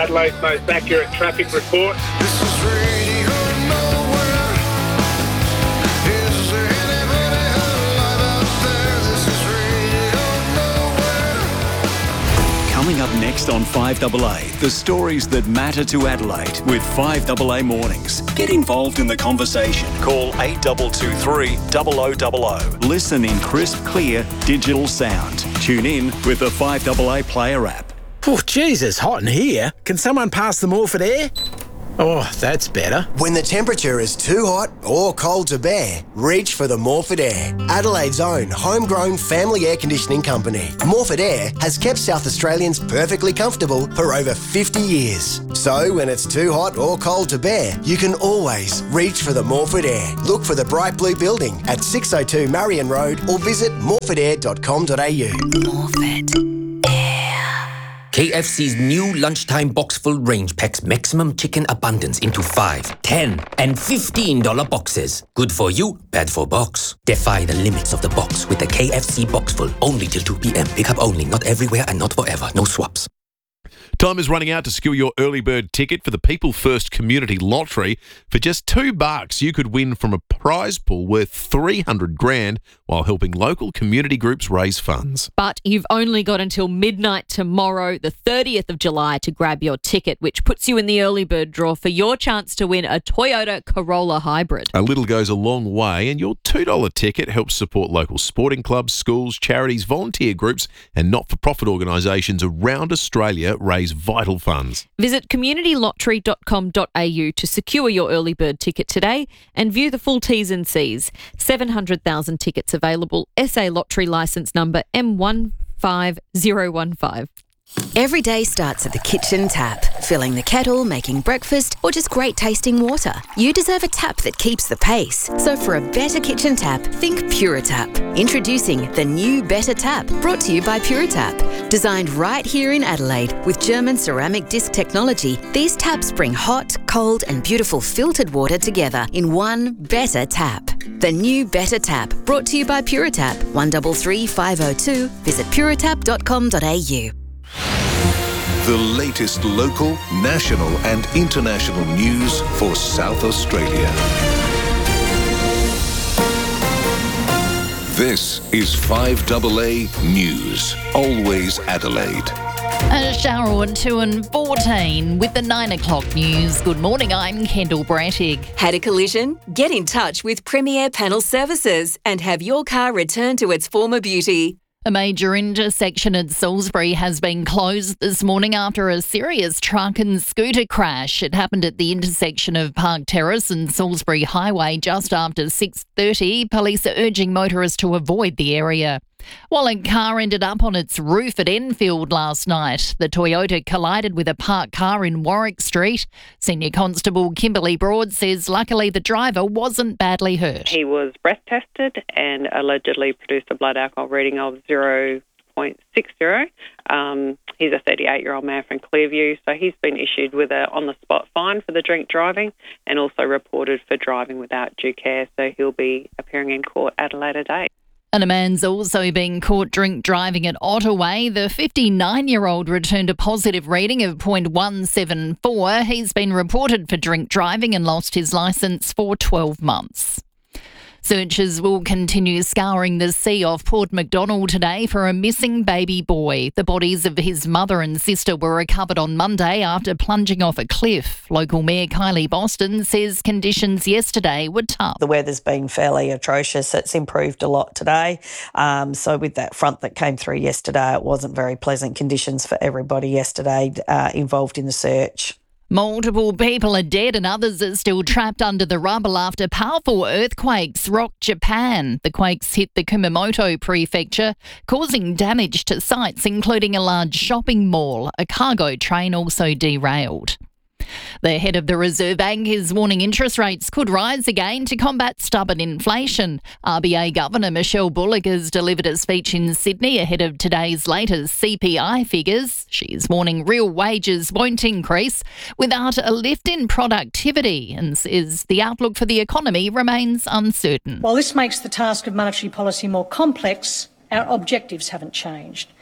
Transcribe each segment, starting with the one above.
Adelaide's most accurate traffic report. This is Radio Nowhere. Is there anybody alive out there? This is Radio Nowhere. Coming up next on 5AA, the stories that matter to Adelaide with 5AA Mornings. Get involved in the conversation. Call 8223 0000. Listen in crisp, clear, digital sound. Tune in with the 5AA Player app. Oh, Jesus, hot in here. Can someone pass the Morford air? Oh, that's better. When the temperature is too hot or cold to bear, reach for the Morford Air, Adelaide's own homegrown family air conditioning company. Morford Air has kept South Australians perfectly comfortable for over 50 years. So when it's too hot or cold to bear, you can always reach for the Morford Air. Look for the bright blue building at 602 Marion Road or visit morfordair.com.au. Morford. KFC's new lunchtime box full range packs maximum chicken abundance into 5, 10 and $15 boxes. Good for you, bad for box. Defy the limits of the box with the KFC box full only till 2 p.m. Pick up only, not everywhere and not forever. No swaps. Time is running out to secure your early bird ticket for the People First Community Lottery. For just $2, you could win from a prize pool worth $300,000 while helping local community groups raise funds. But you've only got until midnight tomorrow, the 30th of July, to grab your ticket, which puts you in the early bird draw for your chance to win a Toyota Corolla Hybrid. A little goes a long way, and your $2 ticket helps support local sporting clubs, schools, charities, volunteer groups and not-for-profit organisations around Australia raise vital funds. Visit communitylottery.com.au to secure your early bird ticket today and view the full T's and C's. 700,000 tickets available. SA Lottery licence number M15015. Every day starts at the kitchen tap. Filling the kettle, making breakfast, or just great tasting water. You deserve a tap that keeps the pace. So for a better kitchen tap, think PuraTap. Introducing the new Better Tap, brought to you by PuraTap. Designed right here in Adelaide with German ceramic disc technology, these taps bring hot, cold and beautiful filtered water together in one better tap. The new Better Tap, brought to you by PuraTap. 133502. Visit puratap.com.au. The latest local, national and international news for South Australia. This is 5AA News, always Adelaide. Cheryl at 2 and 14 with the 9 o'clock news. Good morning, I'm Kendall Brattig. Had a collision? Get in touch with Premier Panel Services and have your car returned to its former beauty. A major intersection at Salisbury has been closed this morning after a serious truck and scooter crash. It happened at the intersection of Park Terrace and Salisbury Highway just after 6:30. Police are urging motorists to avoid the area. While a car ended up on its roof at Enfield last night, the Toyota collided with a parked car in Warwick Street. Senior Constable Kimberly Broad says luckily the driver wasn't badly hurt. He was breath tested and allegedly produced a blood alcohol reading of 0.60. He's a 38-year-old man from Clearview, so he's been issued with a on-the-spot fine for the drink driving and also reported for driving without due care, so he'll be appearing in court at a later date. And a man's also been caught drink driving at Ottaway. The 59-year-old returned a positive reading of 0.174. He's been reported for drink driving and lost his licence for 12 months. Searchers will continue scouring the sea off Port Macdonald today for a missing baby boy. The bodies of his mother and sister were recovered on Monday after plunging off a cliff. Local Mayor Kylie Boston says conditions yesterday were tough. The weather's been fairly atrocious. It's improved a lot today. So with that front that came through yesterday, it wasn't very pleasant conditions for everybody yesterday involved in the search. Multiple people are dead and others are still trapped under the rubble after powerful earthquakes rocked Japan. The quakes hit the Kumamoto prefecture, causing damage to sites including a large shopping mall. A cargo train also derailed. The head of the Reserve Bank is warning interest rates could rise again to combat stubborn inflation. RBA Governor Michelle Bullock has delivered a speech in Sydney ahead of today's latest CPI figures. She's warning real wages won't increase without a lift in productivity and says the outlook for the economy remains uncertain. While this makes the task of monetary policy more complex, our objectives haven't changed.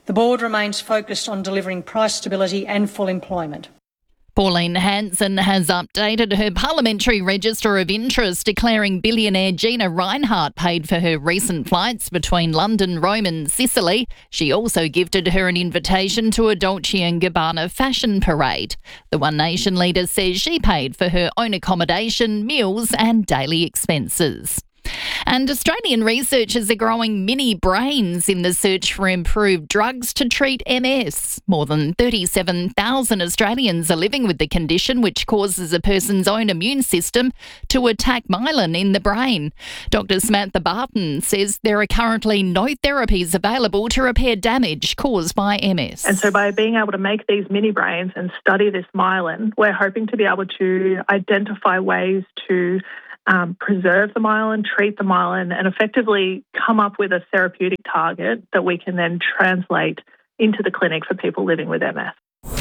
The board remains focused on delivering price stability and full employment. Pauline Hanson has updated her parliamentary register of interest, declaring billionaire Gina Rinehart paid for her recent flights between London, Rome and Sicily. She also gifted her an invitation to a Dolce & Gabbana fashion parade. The One Nation leader says she paid for her own accommodation, meals and daily expenses. And Australian researchers are growing mini brains in the search for improved drugs to treat MS. More than 37,000 Australians are living with the condition, which causes a person's own immune system to attack myelin in the brain. Dr. Samantha Barton says there are currently no therapies available to repair damage caused by MS. And so by being able to make these mini brains and study this myelin, we're hoping to be able to identify ways to preserve the myelin, treat the myelin, and effectively come up with a therapeutic target that we can then translate into the clinic for people living with MS.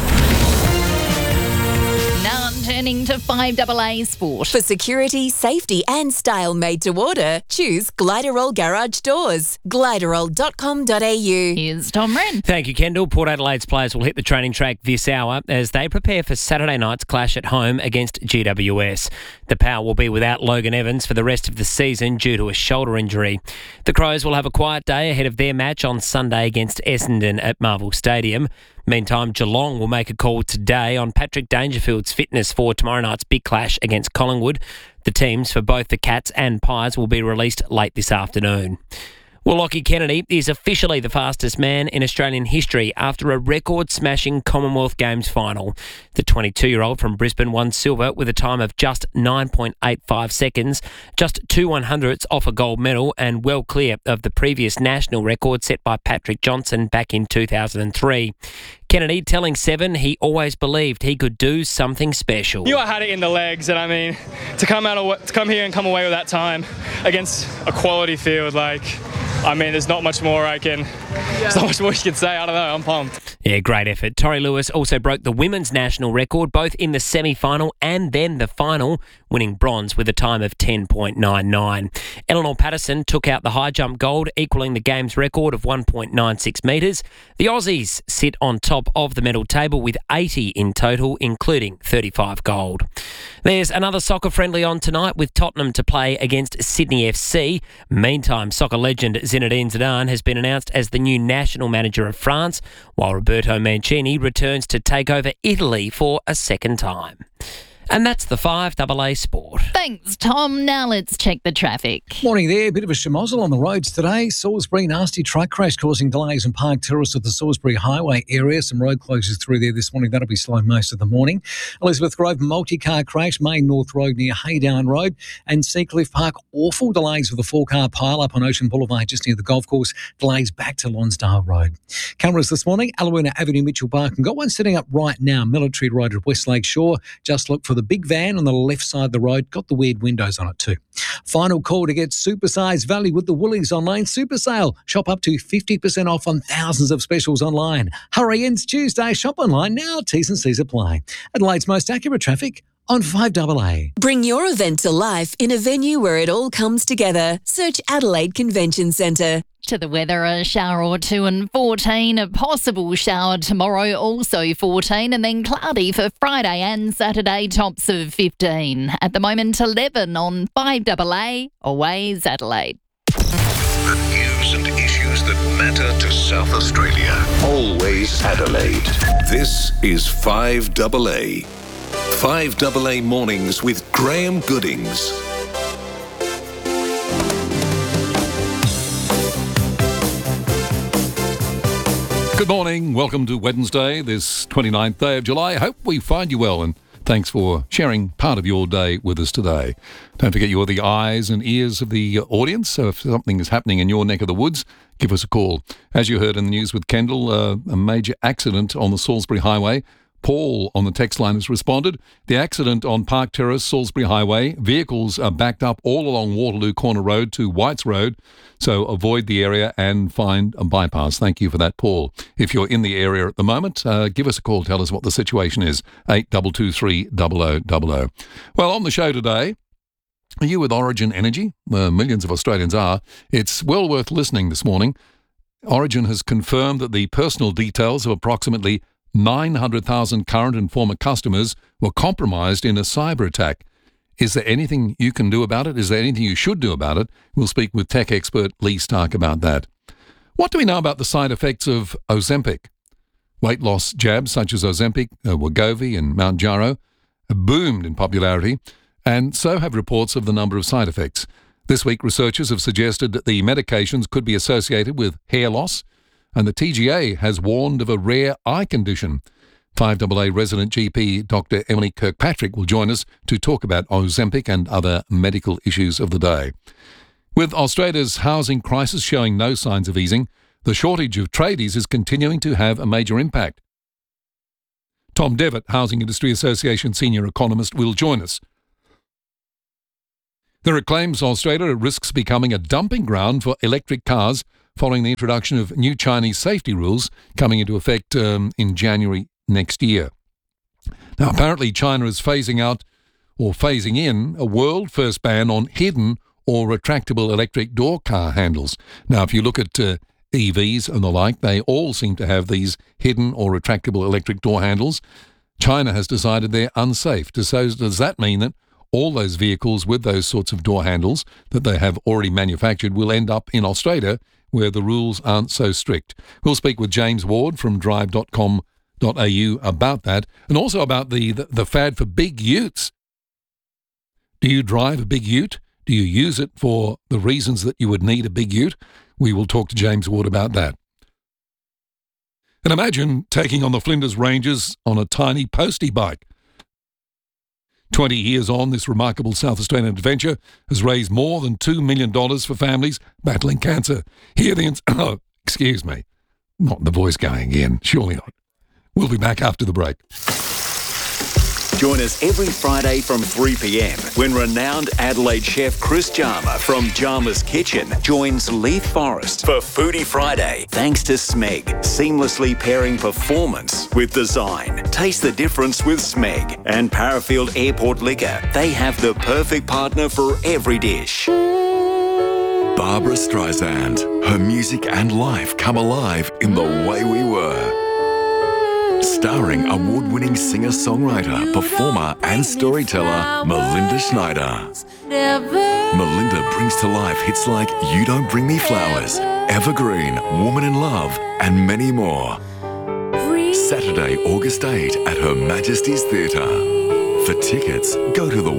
Now turning to 5AA Sport. For security, safety and style made to order, choose Gliderol Garage Doors. Gliderol.com.au. Here's Tom Wren. Thank you, Kendall. Port Adelaide's players will hit the training track this hour as they prepare for Saturday night's clash at home against GWS. The Power will be without Logan Evans for the rest of the season due to a shoulder injury. The Crows will have a quiet day ahead of their match on Sunday against Essendon at Marvel Stadium. Meantime, Geelong will make a call today on Patrick Dangerfield's fitness for tomorrow night's big clash against Collingwood. The teams for both the Cats and Pies will be released late this afternoon. Well, Lockie Kennedy is officially the fastest man in Australian history after a record-smashing Commonwealth Games final. The 22-year-old from Brisbane won silver with a time of just 9.85 seconds, just 2/100ths off a gold medal and well clear of the previous national record set by Patrick Johnson back in 2003. Kennedy telling Seven he always believed he could do something special. Knew I had it in the legs, and I mean, to come here and come away with that time against a quality field, there's not much more you can say. I don't know, I'm pumped. Yeah, great effort. Tori Lewis also broke the women's national record, both in the semi-final and then the final, winning bronze with a time of 10.99. Eleanor Patterson took out the high jump gold, equaling the game's record of 1.96 metres. The Aussies sit on top of the medal table with 80 in total, including 35 gold. There's another soccer friendly on tonight with Tottenham to play against Sydney FC. Meantime, soccer legend Zinedine Zidane has been announced as the new national manager of France, while Roberto Mancini returns to take over Italy for a second time. And that's the 5AA Sport. Thanks, Tom. Now let's check the traffic. Morning there. Bit of a schmozzle on the roads today. Salisbury, nasty truck crash causing delays in Park Terrace at the Salisbury Highway area. Some road closures through there this morning. That'll be slow most of the morning. Elizabeth Grove, multi-car crash, Main North Road near Haydown Road. And Seacliff Park, awful delays with a 4-car pile-up on Ocean Boulevard just near the golf course. Delays back to Lonsdale Road. Cameras this morning, Alawina Avenue, Mitchell Park. And got one setting up right now, Military Road at Westlake Shore. Just look for the big van on the left side of the road, got the weird windows on it too. Final call to get supersized value with the Woolies online super sale. Shop up to 50% off on thousands of specials online. Hurry, ends Tuesday. Shop online now. T's and C's apply. Adelaide's most accurate traffic on 5AA. Bring your event to life in a venue where it all comes together. Search Adelaide Convention Centre. To the weather, a shower or two and 14, a possible shower tomorrow, also 14, and then cloudy for Friday and Saturday, tops of 15. At the moment, 11 on 5AA, always Adelaide. The news and issues that matter to South Australia. Always Adelaide. This is 5AA. 5AA Mornings with Graham Goodings. Good morning. Welcome to Wednesday, this 29th day of July. Hope we find you well, and thanks for sharing part of your day with us today. Don't forget you're the eyes and ears of the audience, so if something is happening in your neck of the woods, give us a call. As you heard in the news with Kendall, a major accident on the Salisbury Highway. Paul on the text line has responded. The accident on Park Terrace, Salisbury Highway. Vehicles are backed up all along Waterloo Corner Road to Whites Road, so avoid the area and find a bypass. Thank you for that, Paul. If you're in the area at the moment, give us a call. Tell us what the situation is. 8223 0000. Well, on the show today, are you with Origin Energy? Millions of Australians are. It's well worth listening this morning. Origin has confirmed that the personal details of approximately 900,000 current and former customers were compromised in a cyber attack. Is there anything you can do about it? Is there anything you should do about it? We'll speak with tech expert Lee Stark about that. What do we know about the side effects of Ozempic? Weight loss jabs such as Ozempic, Wegovy and Mounjaro have boomed in popularity, and so have reports of the number of side effects. This week, researchers have suggested that the medications could be associated with hair loss, and the TGA has warned of a rare eye condition. 5AA resident GP Dr. Emily Kirkpatrick will join us to talk about Ozempic and other medical issues of the day. With Australia's housing crisis showing no signs of easing, the shortage of tradies is continuing to have a major impact. Tom Devitt, Housing Industry Association senior economist, will join us. There are claims Australia risks becoming a dumping ground for electric cars following the introduction of new Chinese safety rules coming into effect in January next year. Now, apparently China is phasing out or phasing in a world-first ban on hidden or retractable electric door car handles. Now, if you look at EVs and the like, they all seem to have these hidden or retractable electric door handles. China has decided they're unsafe. So does that mean that all those vehicles with those sorts of door handles that they have already manufactured will end up in Australia where the rules aren't so strict? We'll speak with James Ward from drive.com.au about that, and also about the fad for big utes. Do you drive a big ute? Do you use it for the reasons that you would need a big ute? We will talk to James Ward about that. And imagine taking on the Flinders Ranges on a tiny postie bike. 20 years on, this remarkable South Australian adventure has raised more than $2 million for families battling cancer. Hear the... excuse me. Not the voice going again. Surely not. We'll be back after the break. Join us every Friday from 3 p.m. when renowned Adelaide chef Chris Jarmer from Jarmer's Kitchen joins Leith Forrest for Foodie Friday. Thanks to Smeg, seamlessly pairing performance with design. Taste the difference with Smeg and Parafield Airport Liquor. They have the perfect partner for every dish. Barbara Streisand. Her music and life come alive in The Way We Were. Starring award-winning singer-songwriter, performer and storyteller Melinda Schneider. Melinda brings to life hits like You Don't Bring Me Flowers, Evergreen, Woman in Love and many more. Saturday, August 8 at Her Majesty's Theatre. For tickets, go to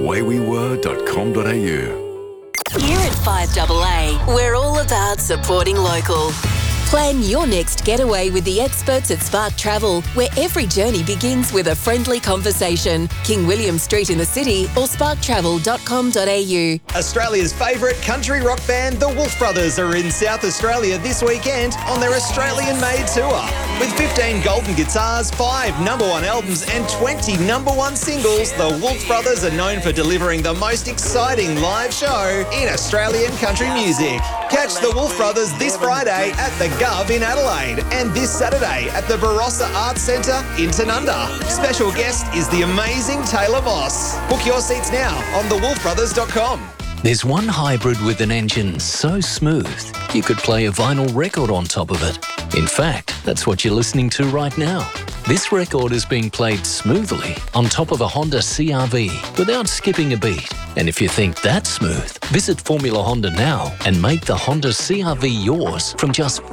thewaywewere.com.au. Here at 5AA, we're all about supporting local. Plan your next getaway with the experts at Spark Travel, where every journey begins with a friendly conversation. King William Street in the city or sparktravel.com.au. Australia's favourite country rock band, the Wolf Brothers, are in South Australia this weekend on their Australian-made tour. With 15 golden guitars, 5 #1 albums and 20 #1 singles, the Wolf Brothers are known for delivering the most exciting live show in Australian country music. Catch the Wolf Brothers this Friday at the Gov in Adelaide and this Saturday at the Barossa Arts Centre in Tanunda. Special guest is the amazing Taylor Moss. Book your seats now on thewolfbrothers.com. There's one hybrid with an engine so smooth you could play a vinyl record on top of it. In fact, that's what you're listening to right now. This record is being played smoothly on top of a Honda CR-V without skipping a beat. And if you think that's smooth, visit Formula Honda now and make the Honda CR-V yours from just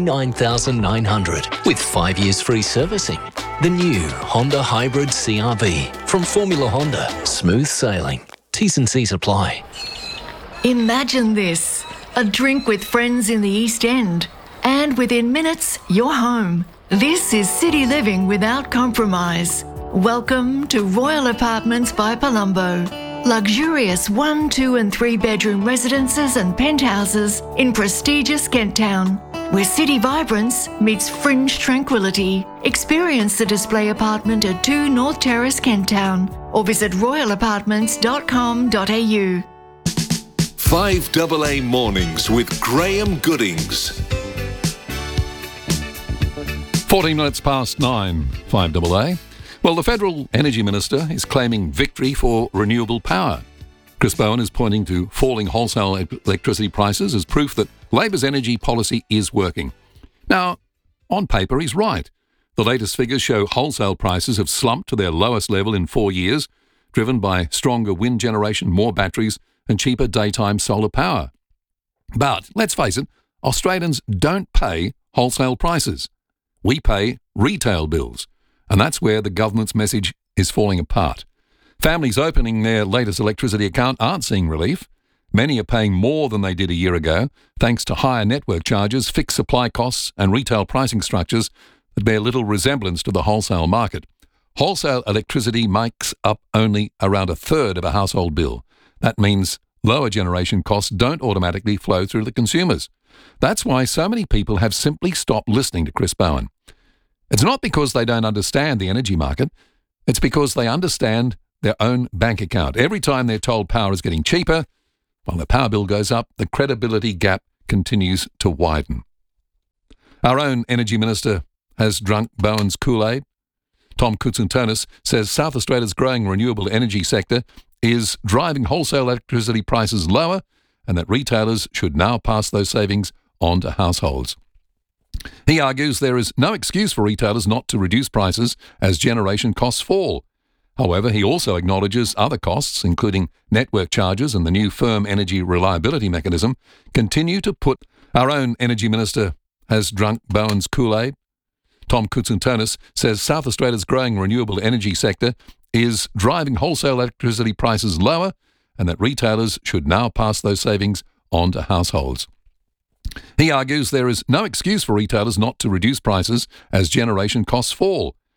$49,900 with 5 years free servicing. The new Honda Hybrid CR-V from Formula Honda. Smooth sailing. T's and C's apply. Imagine this, a drink with friends in the East End, and within minutes, you're home. This is city living without compromise. Welcome to Royal Apartments by Palumbo. Luxurious 1, 2 and 3 bedroom residences and penthouses in prestigious Kent Town, where city vibrance meets fringe tranquility. Experience the display apartment at 2 North Terrace, Kent Town, or visit royalapartments.com.au. 5AA Mornings with Graham Goodings. 14 minutes past 9, 5AA. Well, the Federal Energy Minister is claiming victory for renewable power. Chris Bowen is pointing to falling wholesale electricity prices as proof that Labor's energy policy is working. Now, on paper, he's right. The latest figures show wholesale prices have slumped to their lowest level in 4 years, driven by stronger wind generation, more batteries, and cheaper daytime solar power. But, let's face it, Australians don't pay wholesale prices. We pay retail bills, and that's where the government's message is falling apart. Families opening their latest electricity account aren't seeing relief. Many are paying more than they did a year ago, thanks to higher network charges, fixed supply costs, and retail pricing structures that bear little resemblance to the wholesale market. Wholesale electricity makes up only around a third of a household bill. That means lower generation costs don't automatically flow through to consumers. That's why so many people have simply stopped listening to Chris Bowen. It's not because they don't understand the energy market. It's because they understand their own bank account. Every time they're told power is getting cheaper, while the power bill goes up, the credibility gap continues to widen. Our own Energy Minister has drunk Bowen's Kool-Aid. Tom Koutsantonis says South Australia's growing renewable energy sector is driving wholesale electricity prices lower and that retailers should now pass those savings on to households. He argues there is no excuse for retailers not to reduce prices as generation costs fall. However, he also acknowledges other costs, including network charges and the new firm energy reliability mechanism, continue to put. Our own Energy Minister has drunk Bowen's Kool-Aid. Tom Koutsantonis says South Australia's growing renewable energy sector is driving wholesale electricity prices lower and that retailers should now pass those savings on to households. He argues there is no excuse for retailers not to reduce prices as generation costs fall.